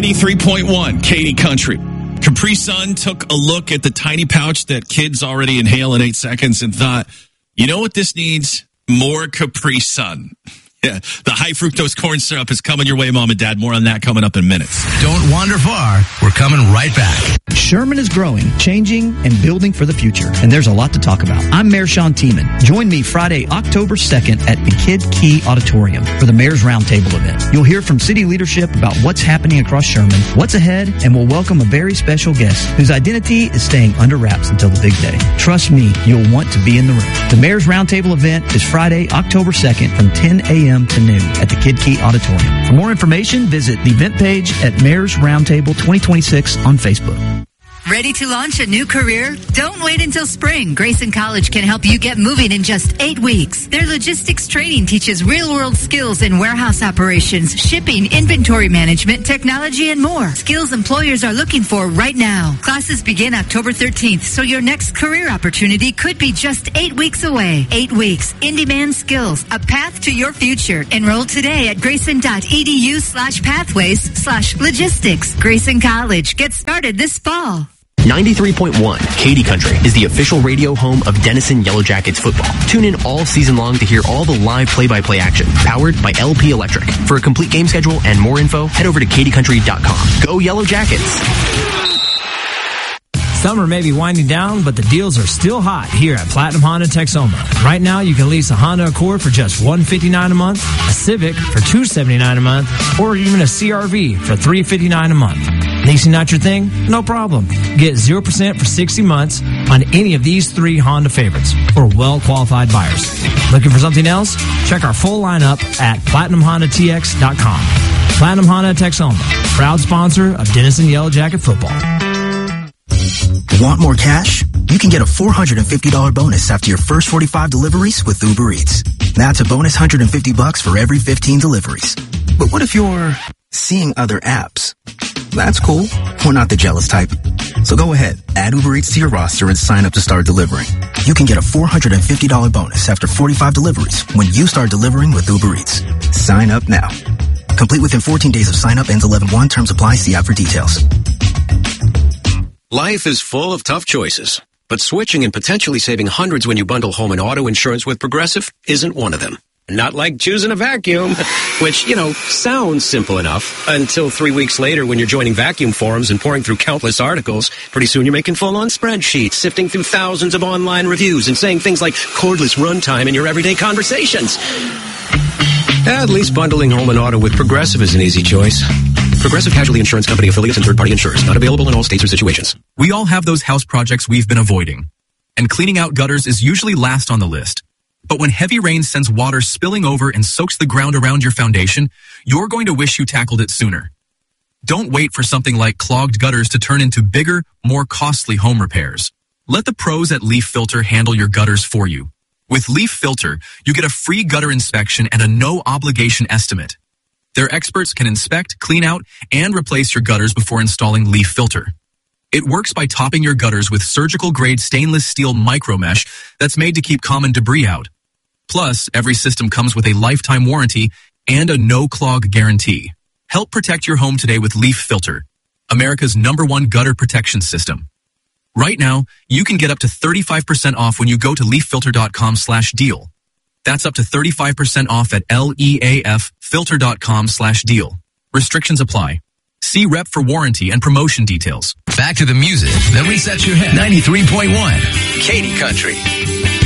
93.1 Katy Country. Capri Sun took a look at the tiny pouch that kids already inhale in 8 seconds and thought, you know what this needs? More Capri Sun. Yeah, the high fructose corn syrup is coming your way, Mom and Dad. More on that coming up in minutes. Don't wander far. We're coming right back. Sherman is growing, changing, and building for the future, and there's a lot to talk about. I'm Mayor Sean Tiemann. Join me Friday, October 2nd at the Kid Key Auditorium for the Mayor's Roundtable event. You'll hear from city leadership about what's happening across Sherman, what's ahead, and we'll welcome a very special guest whose identity is staying under wraps until the big day. Trust me, you'll want to be in the room. The Mayor's Roundtable event is Friday, October 2nd from 10 a.m. to noon at the Kid Key Auditorium. For more information, visit the event page at Mayor's Roundtable 2026 on Facebook. Ready to launch a new career? Don't wait until spring. Grayson College can help you get moving in just 8 weeks. Their logistics training teaches real-world skills in warehouse operations, shipping, inventory management, technology, and more. Skills employers are looking for right now. Classes begin October 13th, so your next career opportunity could be just 8 weeks away. 8 weeks, in-demand skills, a path to your future. Enroll today at grayson.edu/pathways/logistics. Grayson College. Get started this fall. 93.1 Katy Country is the official radio home of Denison Yellow Jackets football. Tune in all season long to hear all the live play-by-play action, powered by LP Electric. For a complete game schedule and more info, head over to katycountry.com. Go Yellow Jackets! Summer may be winding down, but the deals are still hot here at Platinum Honda Texoma. Right now, you can lease a Honda Accord for just $159 a month, a Civic for $279 a month, or even a CR-V for $359 a month. Leasing not your thing? No problem. Get 0% for 60 months on any of these 3 Honda favorites for well-qualified buyers. Looking for something else? Check our full lineup at PlatinumHondaTX.com. Platinum Honda Texoma, proud sponsor of Denison Yellow Jacket football. Want more cash? You can get a $450 bonus after your first 45 deliveries with Uber Eats. That's a bonus $150 for every 15 deliveries. But what if you're seeing other apps? That's cool. We're not the jealous type. So go ahead, add Uber Eats to your roster and sign up to start delivering. You can get a $450 bonus after 45 deliveries when you start delivering with Uber Eats. Sign up now. Complete within 14 days of sign up. Ends 11/1. Terms apply. See app for details. Life is full of tough choices, but switching and potentially saving hundreds when you bundle home and auto insurance with Progressive isn't one of them. Not like choosing a vacuum, which, sounds simple enough until 3 weeks later when you're joining vacuum forums and pouring through countless articles. Pretty soon you're making full-on spreadsheets, sifting through thousands of online reviews and saying things like cordless runtime in your everyday conversations. At least bundling home and auto with Progressive is an easy choice. Progressive Casualty Insurance Company affiliates and third-party insurers. Not available in all states or situations. We all have those house projects we've been avoiding. And cleaning out gutters is usually last on the list. But when heavy rain sends water spilling over and soaks the ground around your foundation, you're going to wish you tackled it sooner. Don't wait for something like clogged gutters to turn into bigger, more costly home repairs. Let the pros at Leaf Filter handle your gutters for you. With Leaf Filter, you get a free gutter inspection and a no-obligation estimate. Their experts can inspect, clean out, and replace your gutters before installing Leaf Filter. It works by topping your gutters with surgical-grade stainless steel micromesh that's made to keep common debris out. Plus, every system comes with a lifetime warranty and a no-clog guarantee. Help protect your home today with Leaf Filter, America's #1 gutter protection system. Right now, you can get up to 35% off when you go to leaffilter.com/deal. That's up to 35% off at leaffilter.com/deal. Restrictions apply. See rep for warranty and promotion details. Back to the music that resets your head. 93.1 Katy Country.